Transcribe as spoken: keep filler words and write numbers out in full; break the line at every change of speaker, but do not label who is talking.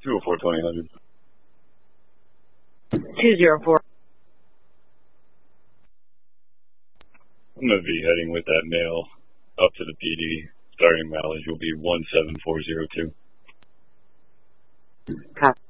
two oh four, twenty hundred.
two zero four.
I'm going to be heading with that mail up to the P D. Starting mileage will be one seven four zero two.
Copy.